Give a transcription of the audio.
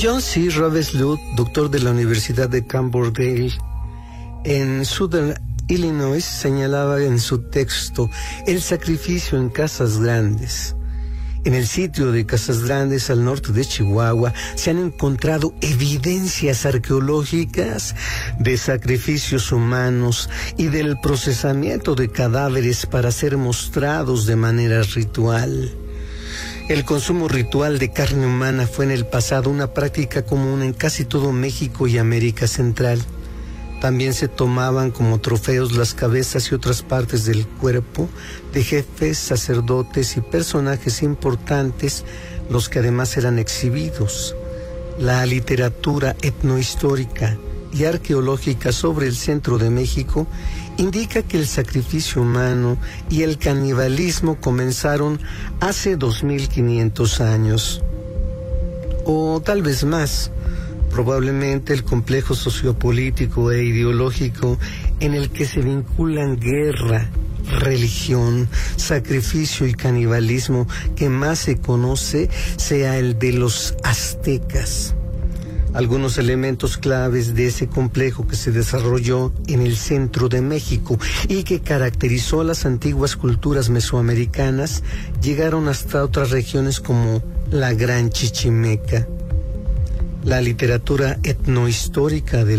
John C. Ravenswood, doctor de la Universidad de Cambridge en Southern Illinois, señalaba en su texto el sacrificio en Casas Grandes. En el sitio de Casas Grandes, al norte de Chihuahua, se han encontrado evidencias arqueológicas de sacrificios humanos y del procesamiento de cadáveres para ser mostrados de manera ritual. El consumo ritual de carne humana fue en el pasado una práctica común en casi todo México y América Central. También se tomaban como trofeos las cabezas y otras partes del cuerpo de jefes, sacerdotes y personajes importantes, los que además eran exhibidos. La literatura etnohistórica y arqueológica sobre el centro de México indica que el sacrificio humano y el canibalismo comenzaron hace 2500 años, o tal vez más. Probablemente el complejo sociopolítico e ideológico en el que se vinculan guerra, religión, sacrificio y canibalismo que más se conoce sea el de los aztecas. Algunos elementos claves de ese complejo que se desarrolló en el centro de México y que caracterizó a las antiguas culturas mesoamericanas llegaron hasta otras regiones como la Gran Chichimeca. La literatura etnohistórica del